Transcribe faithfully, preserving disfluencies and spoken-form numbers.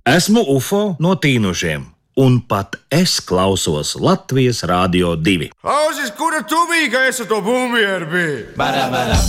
Esmu UFO no Tīnušiem, un pat es klausos Latvijas Rādio divi. Klausies, kura tu biji, ka esi to bumbieru bija?